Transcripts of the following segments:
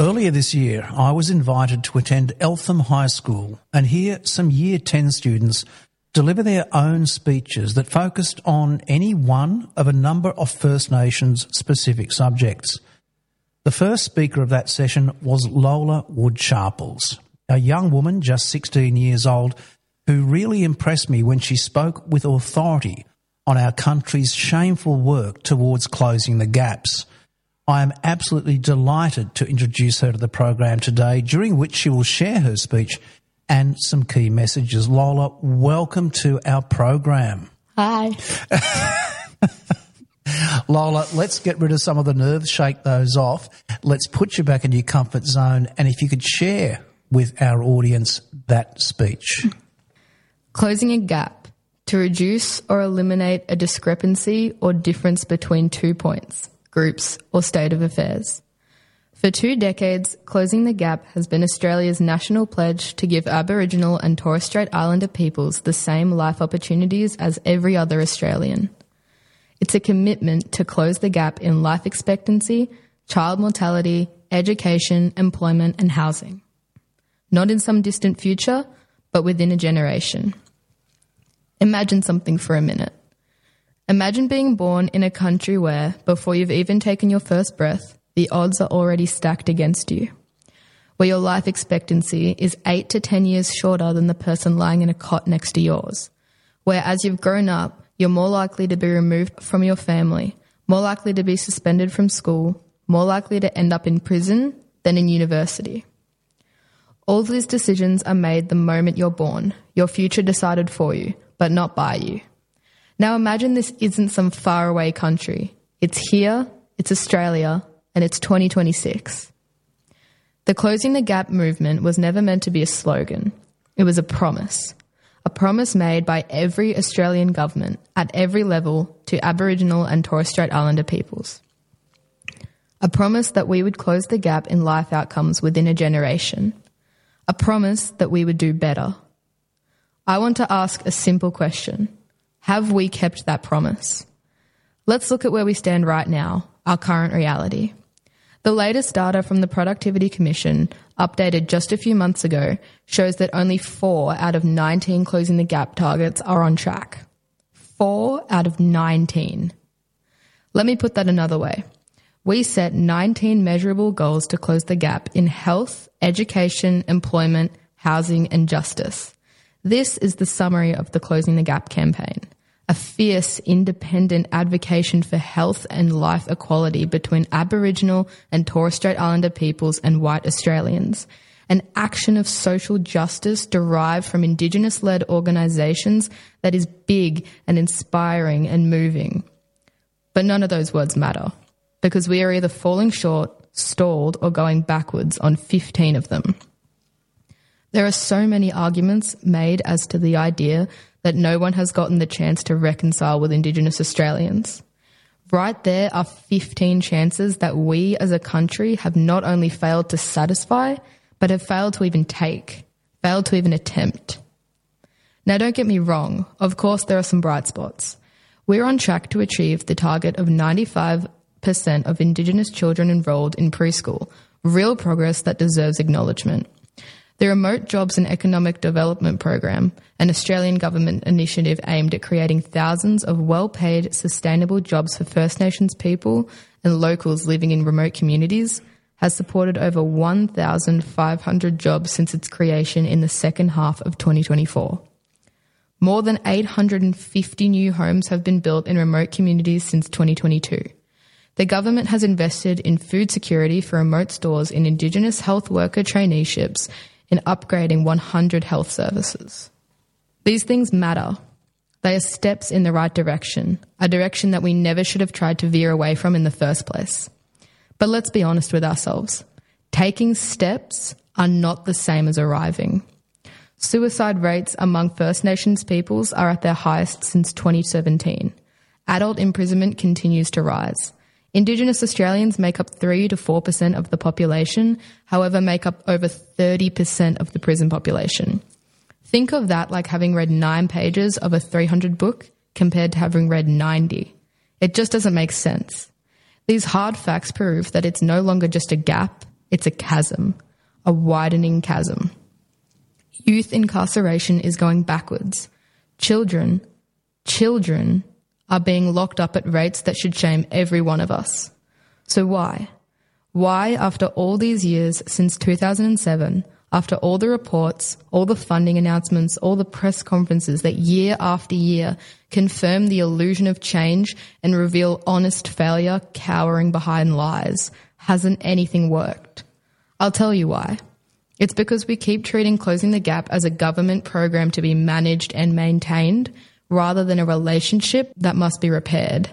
Earlier this year, I was invited to attend Eltham High School and hear some Year 10 students deliver their own speeches that focused on any one of a number of First Nations specific subjects. The first speaker of that session was Lola Wood-Sharples, a young woman just 16 years old who really impressed me when she spoke with authority on our country's shameful work towards closing the gaps. I am absolutely delighted to introduce her to the program today, during which she will share her speech and some key messages. Lola, welcome to our program. Hi. Lola, let's get rid of some of the nerves, shake those off. Let's put you back in your comfort zone, and if you could share with our audience that speech. Closing a gap to reduce or eliminate a discrepancy or difference between 2 points, groups or state of affairs. For 2 decades, Closing the Gap has been Australia's national pledge to give Aboriginal and Torres Strait Islander peoples the same life opportunities as every other Australian. It's a commitment to close the gap in life expectancy, child mortality, education, employment and housing. Not in some distant future, but within a generation. Imagine something for a minute. Imagine being born in a country where, before you've even taken your first breath, the odds are already stacked against you. Where your life expectancy is 8 to 10 years shorter than the person lying in a cot next to yours. Where as you've grown up, you're more likely to be removed from your family, more likely to be suspended from school, more likely to end up in prison than in university. All these decisions are made the moment you're born, your future decided for you, but not by you. Now imagine this isn't some faraway country. It's here, it's Australia, and it's 2026. The Closing the Gap movement was never meant to be a slogan. It was a promise made by every Australian government at every level to Aboriginal and Torres Strait Islander peoples. A promise that we would close the gap in life outcomes within a generation. A promise that we would do better. I want to ask a simple question. Have we kept that promise? Let's look at where we stand right now, our current reality. The latest data from the Productivity Commission, updated just a few months ago, shows that only 4 out of 19 Closing the Gap targets are on track. 4 out of 19. Let me put that another way. We set 19 measurable goals to close the gap in health, education, employment, housing and justice. This is the summary of the Closing the Gap campaign. A fierce, independent advocacy for health and life equality between Aboriginal and Torres Strait Islander peoples and white Australians. An action of social justice derived from Indigenous-led organisations that is big and inspiring and moving. But none of those words matter, because we are either falling short, stalled, or going backwards on 15 of them. There are so many arguments made as to the idea that no one has gotten the chance to reconcile with Indigenous Australians. Right there are 15 chances that we as a country have not only failed to satisfy, but have failed to even take, failed to even attempt. Now don't get me wrong, of course there are some bright spots. We're on track to achieve the target of 95% of Indigenous children enrolled in preschool, real progress that deserves acknowledgement. The Remote Jobs and Economic Development Program, an Australian government initiative aimed at creating thousands of well-paid, sustainable jobs for First Nations people and locals living in remote communities, has supported over 1,500 jobs since its creation in the second half of 2024. More than 850 new homes have been built in remote communities since 2022. The government has invested in food security for remote stores in Indigenous health worker traineeships in upgrading 100 health services. These things matter. They are steps in the right direction, a direction that we never should have tried to veer away from in the first place. But let's be honest with ourselves. Taking steps are not the same as arriving. Suicide rates among First Nations peoples are at their highest since 2017. Adult imprisonment continues to rise. Indigenous Australians make up 3 to 4% of the population, however make up over 30% of the prison population. Think of that like having read 9 pages of a 300 book compared to having read 90. It just doesn't make sense. These hard facts prove that it's no longer just a gap, It's a chasm, a widening chasm. Youth incarceration is going backwards. Children are being locked up at rates that should shame every one of us. So why? Why, after all these years since 2007, after all the reports, all the funding announcements, all the press conferences that year after year confirm the illusion of change and reveal honest failure cowering behind lies, hasn't anything worked? I'll tell you why. It's because we keep treating Closing the Gap as a government program to be managed and maintained rather than a relationship that must be repaired.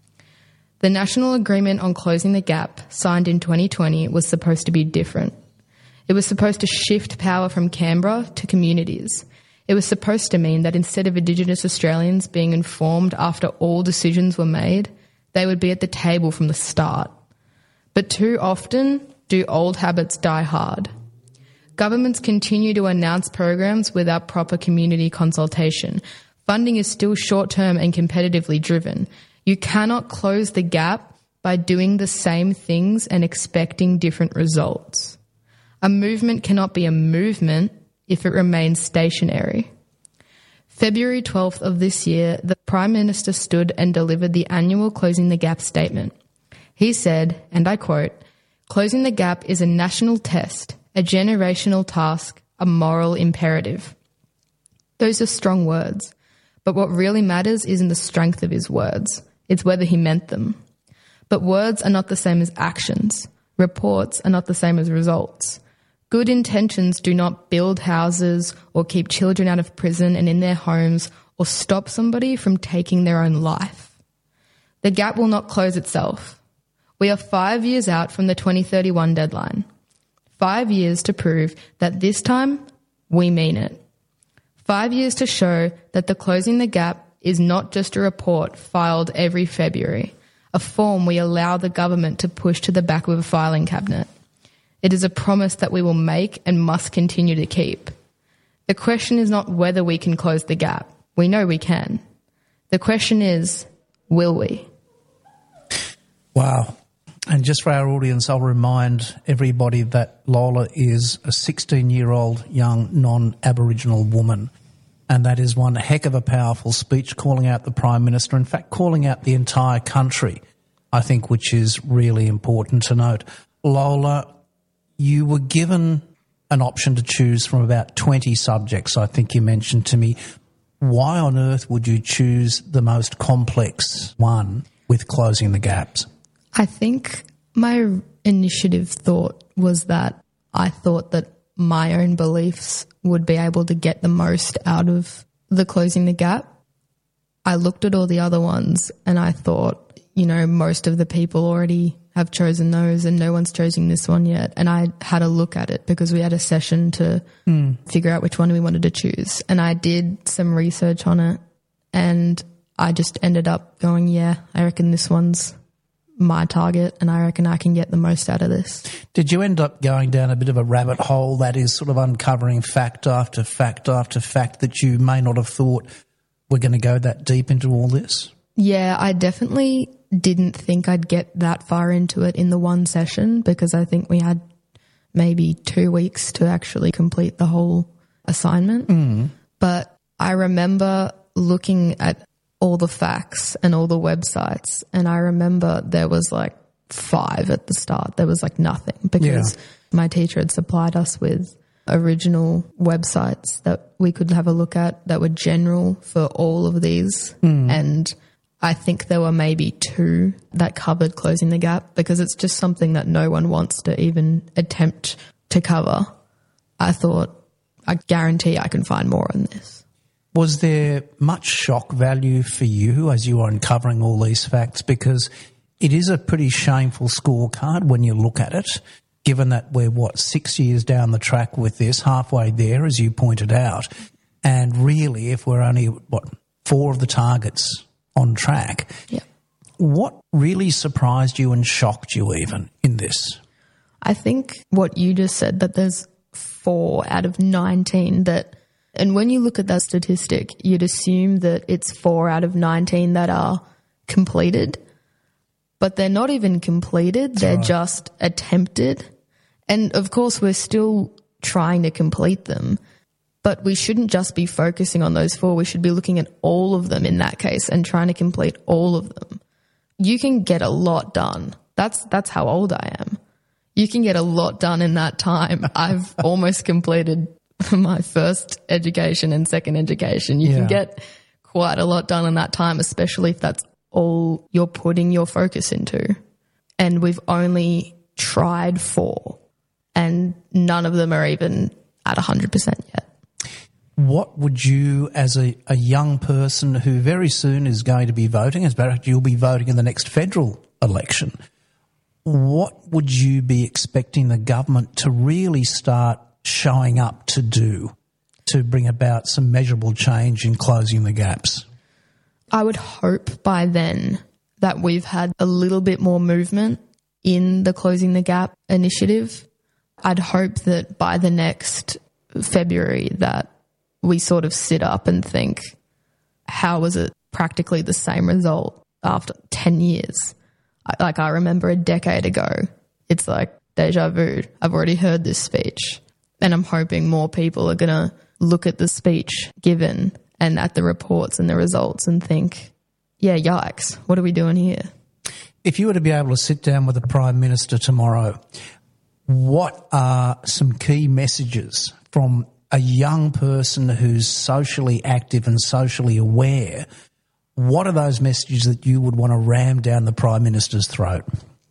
The National Agreement on Closing the Gap, signed in 2020, was supposed to be different. It was supposed to shift power from Canberra to communities. It was supposed to mean that instead of Indigenous Australians being informed after all decisions were made, they would be at the table from the start. But too often do old habits die hard. Governments continue to announce programs without proper community consultation. Funding is still short-term and competitively driven. You cannot close the gap by doing the same things and expecting different results. A movement cannot be a movement if it remains stationary. February 12th of this year, the Prime Minister stood and delivered the annual Closing the Gap statement. He said, and I quote, "Closing the gap is a national test, a generational task, a moral imperative." Those are strong words, but what really matters isn't the strength of his words, it's whether he meant them. But words are not the same as actions. Reports are not the same as results. Good intentions do not build houses or keep children out of prison and in their homes or stop somebody from taking their own life. The gap will not close itself. We are 5 years out from the 2031 deadline. 5 years to prove that this time we mean it. 5 years to show that the Closing the Gap is not just a report filed every February, a form we allow the government to push to the back of a filing cabinet. It is a promise that we will make and must continue to keep. The question is not whether we can close the gap. We know we can. The question is, will we? Wow. And just for our audience, I'll remind everybody that Lola is a 16-year-old young non-Aboriginal woman. And that is one heck of a powerful speech calling out the Prime Minister, in fact, calling out the entire country, I think, which is really important to note. Lola, you were given an option to choose from about 20 subjects, I think you mentioned to me. Why on earth would you choose the most complex one with Closing the Gaps? I think my initiative thought was that I thought that my own beliefs would be able to get the most out of the Closing the Gap. I looked at all the other ones and I thought, you know, most of the people already have chosen those and no one's chosen this one yet. And I had a look at it because we had a session to figure out which one we wanted to choose. And I did some research on it and I just ended up going, yeah, I reckon this one's my target and I reckon I can get the most out of this. Did you end up going down a bit of a rabbit hole that is sort of uncovering fact after fact after fact that you may not have thought we're going to go that deep into all this? Yeah, I definitely didn't think I'd get that far into it in the one session because I think we had maybe 2 weeks to actually complete the whole assignment. But I remember looking at all the facts and all the websites and I remember there was like 5 at the start. There was like nothing because my teacher had supplied us with original websites that we could have a look at that were general for all of these and I think there were maybe 2 that covered Closing the Gap because it's just something that no one wants to even attempt to cover. I thought, I guarantee I can find more on this. Was there much shock value for you as you were uncovering all these facts? Because it is a pretty shameful scorecard when you look at it, given that we're, 6 years down the track with this, halfway there, as you pointed out. And really, if we're only, 4 of the targets on track. Yeah. What really surprised you and shocked you even in this? I think what you just said, that there's 4 out of 19 that, and when you look at that statistic, you'd assume that it's 4 out of 19 that are completed, but they're not even completed. They're just attempted. And of course, we're still trying to complete them, but we shouldn't just be focusing on those 4. We should be looking at all of them in that case and trying to complete all of them. You can get a lot done. That's how old I am. You can get a lot done in that time. I've almost completed my first education and second education. You can get quite a lot done in that time, especially if that's all you're putting your focus into. And we've only tried 4, and none of them are even at 100% yet. What would you, as a young person who very soon is going to be voting, as you'll be voting in the next federal election, what would you be expecting the government to really start showing up to do to bring about some measurable change in closing the gaps? I would hope by then that we've had a little bit more movement in the Closing the Gap initiative. I'd hope that by the next February that we sort of sit up and think, how was it practically the same result after 10 years? I remember a decade ago. It's like deja vu. I've already heard this speech. And I'm hoping more people are going to look at the speech given and at the reports and the results and think, yeah, yikes, what are we doing here? If you were to be able to sit down with the Prime Minister tomorrow, what are some key messages from a young person who's socially active and socially aware? What are those messages that you would want to ram down the Prime Minister's throat?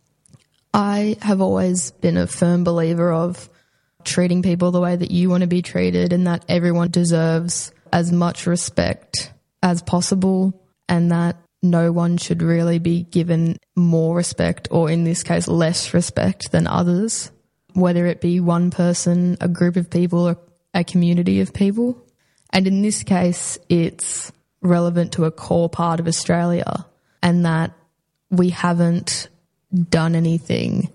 I have always been a firm believer of treating people the way that you want to be treated, and that everyone deserves as much respect as possible, and that no one should really be given more respect, or in this case less respect than others, whether it be one person, a group of people, or a community of people. And in this case, it's relevant to a core part of Australia, and that we haven't done anything.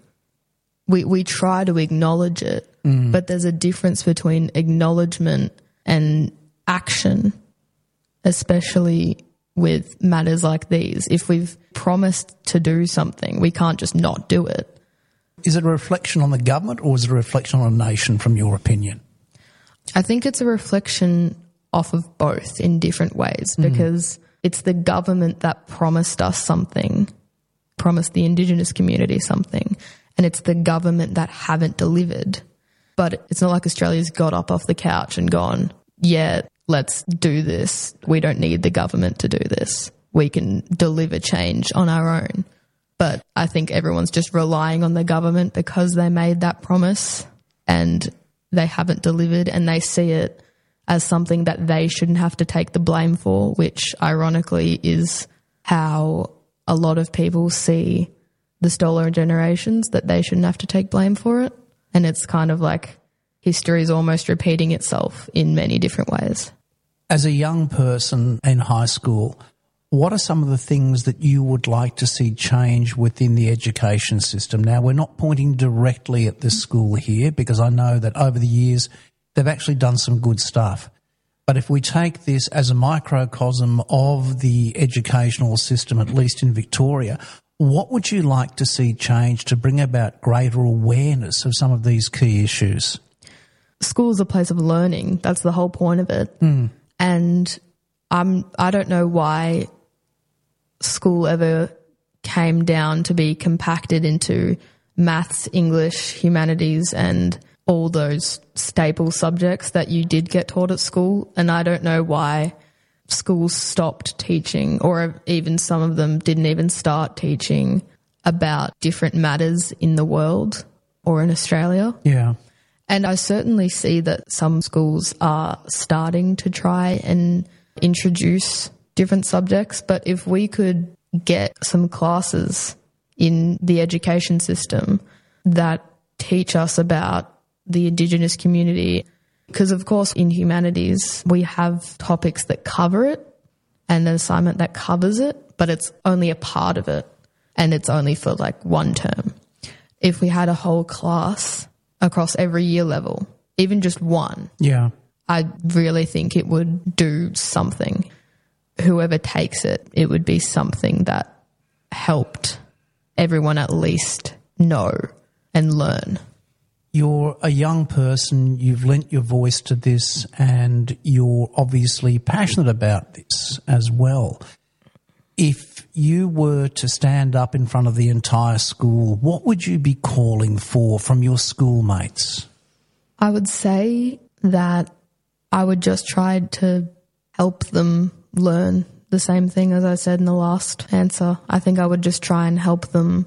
We try to acknowledge it, but there's a difference between acknowledgement and action, especially with matters like these. If we've promised to do something, we can't just not do it. Is it a reflection on the government, or is it a reflection on a nation, from your opinion? I think it's a reflection off of both in different ways, because it's the government that promised us something, promised the Indigenous community something, and it's the government that haven't delivered. But it's not like Australia's got up off the couch and gone, yeah, let's do this. We don't need the government to do this. We can deliver change on our own. But I think everyone's just relying on the government because they made that promise and they haven't delivered, and they see it as something that they shouldn't have to take the blame for, which ironically is how a lot of people see the Stoller generations, that they shouldn't have to take blame for it. And it's kind of like history is almost repeating itself in many different ways. As a young person in high school, what are some of the things that you would like to see change within the education system? Now, we're not pointing directly at this school here, because I know that over the years they've actually done some good stuff. But if we take this as a microcosm of the educational system, at least in Victoria, what would you like to see change to bring about greater awareness of some of these key issues? School's a place of learning. That's the whole point of it. And I don't know why school ever came down to be compacted into maths, English, humanities, and all those staple subjects that you did get taught at school. And I don't know why schools stopped teaching, or even some of them didn't even start teaching about different matters in the world or in Australia. Yeah. And I certainly see that some schools are starting to try and introduce different subjects, but if we could get some classes in the education system that teach us about the Indigenous community, because of course in humanities we have topics that cover it and an assignment that covers it, but it's only a part of it and it's only for like one term. If we had a whole class across every year level, even just one, I really think it would do something. Whoever takes it, it would be something that helped everyone at least know and learn. you're a young person, you've lent your voice to this, and you're obviously passionate about this as well. If you were to stand up in front of the entire school, what would you be calling for from your schoolmates? I would say that I would just try to help them learn the same thing as I said in the last answer. I think I would just try and help them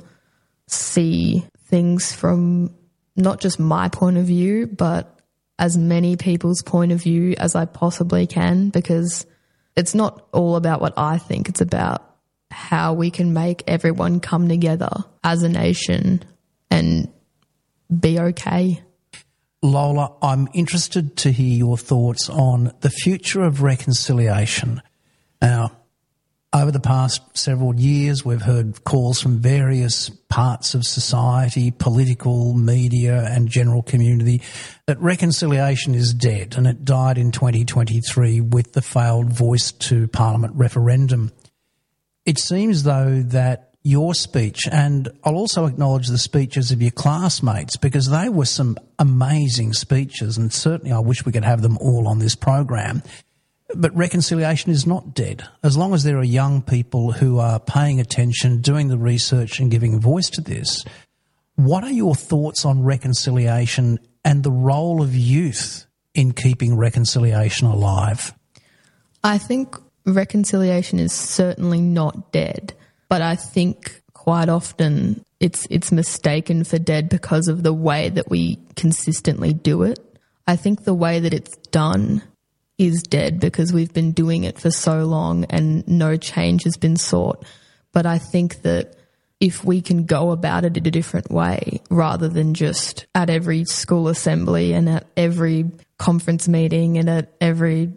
see things from not just my point of view, but as many people's point of view as I possibly can, because it's not all about what I think. It's about how we can make everyone come together as a nation and be okay. Lola, I'm interested to hear your thoughts on the future of reconciliation. Now, over the past several years, we've heard calls from various parts of society, political, media and general community that reconciliation is dead, and it died in 2023 with the failed Voice to Parliament referendum. It seems, though, that your speech, and I'll also acknowledge the speeches of your classmates, because they were some amazing speeches, and certainly I wish we could have them all on this program. But reconciliation is not dead. As long as there are young people who are paying attention, doing the research and giving voice to this, what are your thoughts on reconciliation and the role of youth in keeping reconciliation alive? I think reconciliation is certainly not dead, but I think quite often it's mistaken for dead because of the way that we consistently do it. I think the way that it's done is dead because we've been doing it for so long and no change has been sought. But I think that if we can go about it in a different way, rather than just at every school assembly and at every conference meeting and at every,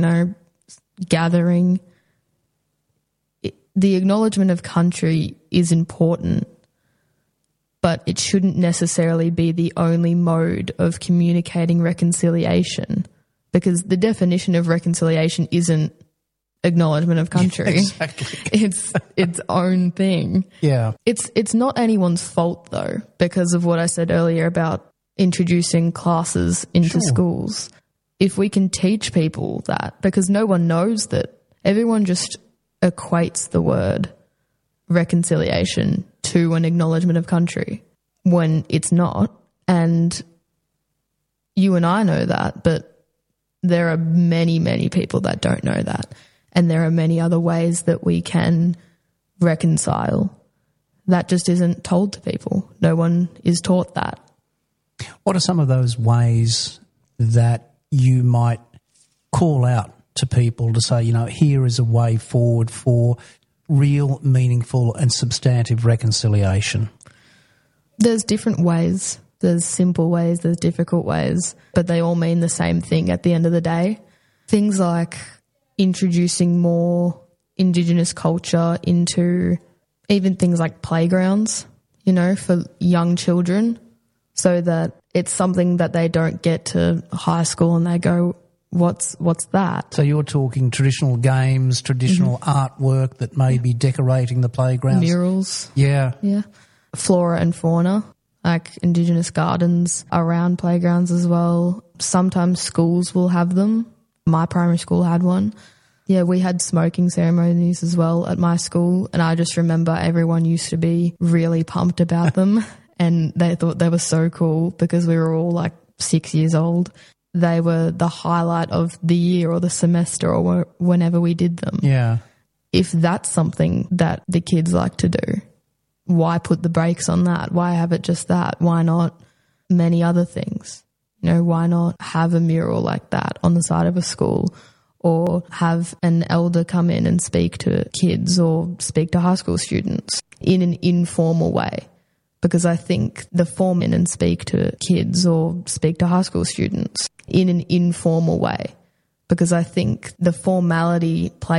gathering, the acknowledgement of country is important, but it shouldn't necessarily be the only mode of communicating reconciliation, because the definition of reconciliation isn't acknowledgement of country. Yeah, exactly. It's its own thing. Yeah. It's not anyone's fault, though, because of what I said earlier about introducing classes into schools. If we can teach people that, because no one knows that, everyone just equates the word reconciliation to an acknowledgement of country when it's not. And you and I know that, but there are many, many people that don't know that. And there are many other ways that we can reconcile that just isn't told to people. No one is taught that. What are some of those ways that you might call out to people to say, here is a way forward for real, meaningful and substantive reconciliation? There's different ways. There's simple ways, there's difficult ways, but they all mean the same thing at the end of the day. Things like introducing more Indigenous culture into even things like playgrounds, for young children, so that it's something that they don't get to high school and they go, what's that? So you're talking traditional games, traditional artwork that may be decorating the playgrounds? Murals. Yeah. Yeah. Flora and fauna, like Indigenous gardens around playgrounds as well. Sometimes schools will have them. My primary school had one. Yeah, we had smoking ceremonies as well at my school, and I just remember everyone used to be really pumped about them, and they thought they were so cool because we were all like 6 years old. They were the highlight of the year or the semester or whenever we did them. Yeah. If that's something that the kids like to do, why put the brakes on that? Why have it just that? Why not many other things? Why not have a mural like that on the side of a school, or have an elder come in and speak to kids or speak to high school students in an informal way? Because I think the form in and speak to kids or speak to high school students in an informal way, because I think the formality plays